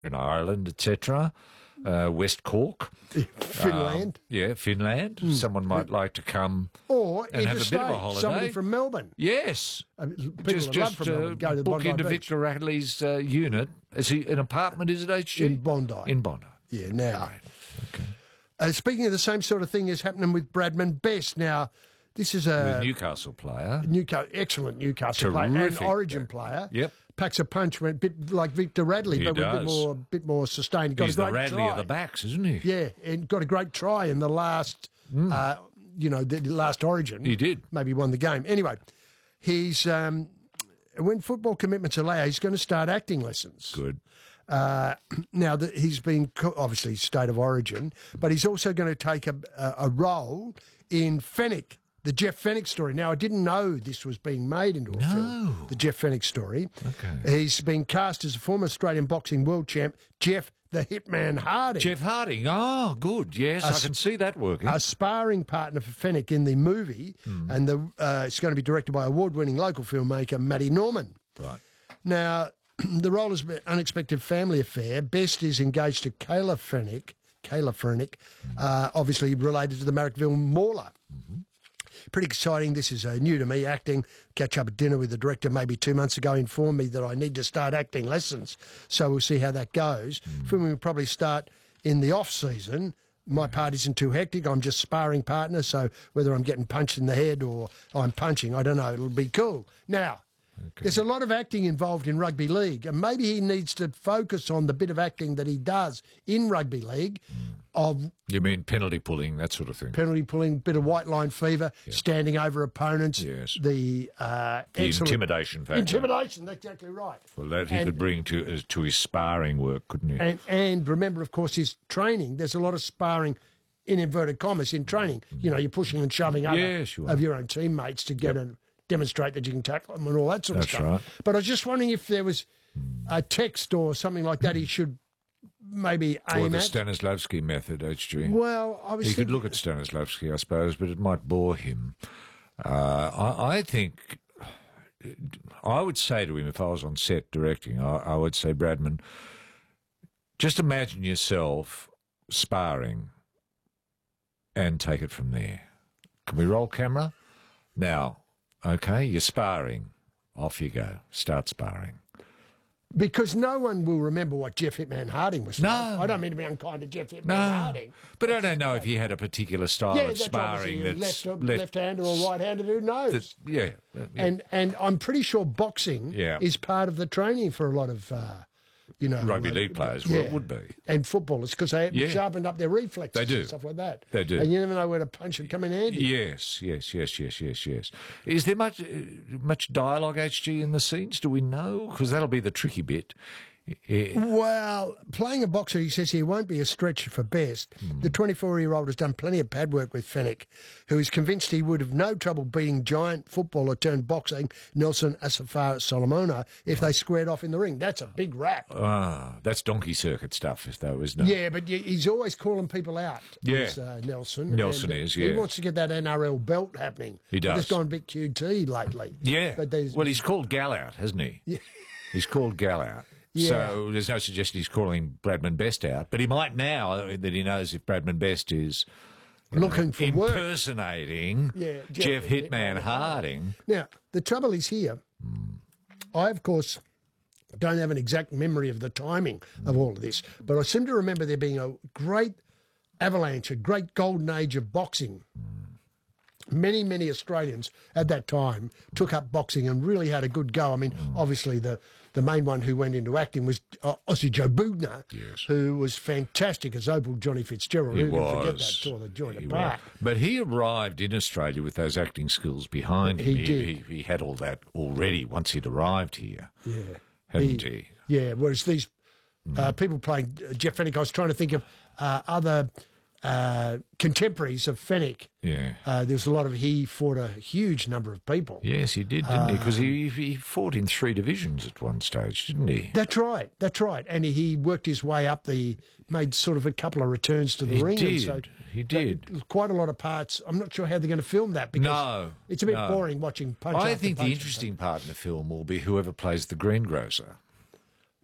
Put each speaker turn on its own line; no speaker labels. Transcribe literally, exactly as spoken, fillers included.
in Ireland, et cetera. Uh, West Cork.
Finland.
Um, yeah, Finland. Mm. Someone might like to come
or
and have a bit of a holiday.
Somebody from Melbourne.
Yes.
I mean, people
just
just
just
from
uh,
Melbourne go to
book
Bondi
into
Beach.
Victor Radley's uh, unit. Is he an apartment, is it, H G?
In Bondi.
In Bondi.
Yeah, now.
Right. Okay.
Uh, speaking of the same sort of thing is happening with Bradman Best. Now, this is a...
With Newcastle player.
Newcastle, excellent Newcastle
Terrific
player and Origin player.
Yep.
Packs a punch, went a bit like Victor Radley,
He
but with a bit
does.
more, bit more sustained. Got
He's
a
the
great
Radley
try.
of the backs, isn't he?
Yeah, and got a great try in the last,
Mm.
uh, you know, the last Origin.
He did.
Maybe won the game. Anyway, he's um, when football commitments allow, he's going to start acting lessons.
Good.
Uh, now that he's been co- obviously state of origin, but he's also going to take a, a, a role in Fenwick, the Jeff Fenwick story. Now I didn't know this was being made into a
No.
film, the Jeff Fenwick story.
Okay.
He's been cast as a former Australian boxing world champ, Jeff the Hitman Harding.
Jeff Harding. Oh, good. Yes, I can see that working.
A sparring partner for Fenwick in the movie,
Hmm.
and the uh, it's going to be directed by award-winning local filmmaker Matty Norman.
Right.
Now, the role is an unexpected family affair. Best is engaged to Kayla Fenwick, Kayla Fenwick, uh, obviously related to the Marrickville Mauler.
Mm-hmm.
Pretty exciting. This is uh, new to me, acting. Catch up at dinner with the director maybe two months ago, informed me that I need to start acting lessons. So we'll see how that goes.
Mm.
Filming will probably start in the off-season. My part isn't too hectic. I'm just sparring partner, so whether I'm getting punched in the head or I'm punching, I don't know. It'll be cool. Now,
Okay.
there's a lot of acting involved in rugby league, and maybe he needs to focus on the bit of acting that he does in rugby league of
You mean penalty pulling, that sort of thing?
penalty pulling, bit of white line fever, standing over opponents,
Yes.
the, uh,
The
excellent-
intimidation factor.
Intimidation, that's exactly right.
Well, that he
And-
could bring to uh, to his sparring work, couldn't he?
And, and remember, of course, his training, there's a lot of sparring, in inverted commas, in training. You know, you're pushing and shoving other
Yes, you are.
of your own teammates to get and demonstrate that you can tackle them and all that sort
That's
of stuff.
right.
But I was just wondering if there was a text or something like that he should maybe
or
aim
the
at.
Stanislavski method, H G.
Well, I was
He could
thinking-
look at Stanislavski, I suppose, but it might bore him. Uh, I, I think I would say to him, if I was on set directing, I, I would say, Bradman, just imagine yourself sparring and take it from there. Can we roll camera? Now, okay, you're sparring. Off you go. Start sparring.
Because no one will remember what Jeff Hitman Harding was.
No.
like. I don't mean to be unkind to Jeff Hitman
No,
Harding.
but I don't know if he had a particular style
Yeah,
of
that's
sparring
obviously
that's
left,
left,
left-handed or right-handed, who knows?
that's, yeah, yeah.
And and I'm pretty sure boxing
Yeah.
is part of the training for a lot of, uh, you know,
Rugby
like-
league players. Well, it would be.
and footballers because they
Yeah.
sharpened up their reflexes.
They do.
and stuff like that.
They do.
and you never know where to punch and come in handy.
Yes, yes, yes, yes, yes, yes. Is there much uh, much dialogue, H G, in the scenes? Do we know? Because that'll be the tricky bit. Eh,
Well, playing a boxer, he says here, won't be a stretch for Best. The twenty-four-year-old has done plenty of pad work with Fenwick, who is convinced he would have no trouble beating giant footballer turned boxing Nelson Asafar Solomona if they squared off in the ring. That's a big rap.
Ah, that's donkey circuit stuff, though, isn't it?
Yeah, but y- he's always calling people out.
Yeah.
this, uh, Nelson.
Nelson
And, uh,
is,
He
yeah.
wants to get that N R L belt happening.
He does.
It's gone a bit Q T lately.
Yeah.
But there's,
Well, he's called Gal out, hasn't he? Yeah. He's called Gal out.
Yeah.
So there's no suggestion he's calling Bradman Best out, but he might now that he knows if Bradman Best is
looking for work.
impersonating
Yeah,
Jeff,
Jeff
Hitman
Hitman
Harding.
Now, the trouble is here, I, of course, don't have an exact memory of the timing of all of this, but I seem to remember there being a great avalanche, a great golden age of boxing. Many, many Australians at that time took up boxing and really had a good go. I mean, obviously, the, the main one who went into acting was uh, Aussie Joe Bugner,
Yes.
who was fantastic as Opal Johnny Fitzgerald.
He
Who can forget that
was.
tour the joint
He
apart?
was. But he arrived in Australia with those acting skills behind him.
He
He,
did.
he, he had all that already once he'd arrived here,
Yeah.
hadn't he?
Yeah, whereas these uh, people playing uh, Jeff Fenwick, I was trying to think of uh, other uh, contemporaries of Fenwick.
Yeah.
Uh, there was a lot of, he fought a huge number of people.
Yes, he did, didn't he? Because he, he fought in three divisions at one stage, didn't he?
That's right, that's right. And he worked his way up the, made sort of a couple of returns to the
He
ring. and
did,
so
he did.
that- quite a lot of parts. I'm not sure how they're going to film that because
No,
it's a bit
no.
boring watching punch
I
after
think the
punch.
interesting part in the film will be whoever plays the greengrocer.